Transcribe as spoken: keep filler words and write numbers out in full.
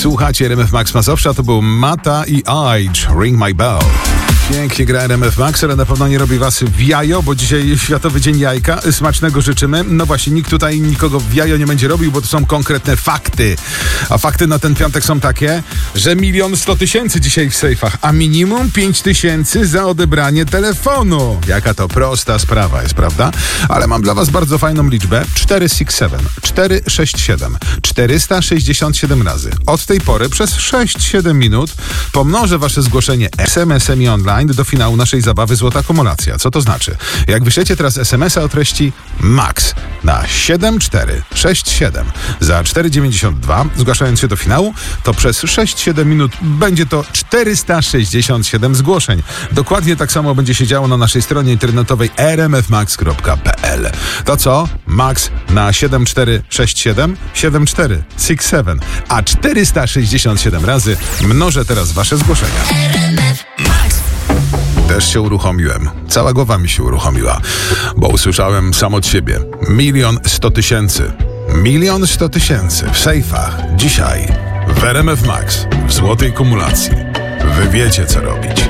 Słuchacie R M F Max Mazowsza, to był Mata i Age, Ring My Bell. Pięknie gra R M F Max, ale na pewno nie robi was w jajo, bo dzisiaj Światowy Dzień Jajka. Smacznego życzymy. No właśnie, nikt tutaj nikogo w jajo nie będzie robił, bo to są konkretne fakty. A fakty na ten piątek są takie, że milion sto tysięcy dzisiaj w sejfach, a minimum pięć tysięcy za odebranie telefonu. Jaka to prosta sprawa jest, prawda? Ale mam dla was bardzo fajną liczbę. cztery sześć siedem, cztery sześć siedem, czterysta sześćdziesiąt siedem razy. Od tej pory przez sześć siedem minut pomnożę wasze zgłoszenie es em esem i online do finału naszej zabawy Złota Kumulacja. Co to znaczy? Jak wyślecie teraz es em esa o treści MAX na siedem cztery sześć siedem za cztery dziewięćdziesiąt dwa, zgłaszając się do finału, to przez sześć siedem minut będzie to czterysta sześćdziesiąt siedem zgłoszeń. Dokładnie tak samo będzie się działo na naszej stronie internetowej r m f max kropka p l. To co? MAX na siedem cztery sześć siedem, siedem cztery sześć siedem, a czterysta sześćdziesiąt siedem razy mnożę teraz wasze zgłoszenia. Też się uruchomiłem. Cała głowa mi się uruchomiła, bo usłyszałem sam od siebie. Milion sto tysięcy. Milion sto tysięcy w sejfach. Dzisiaj w R M F Max w Złotej Kumulacji. Wy wiecie, co robić.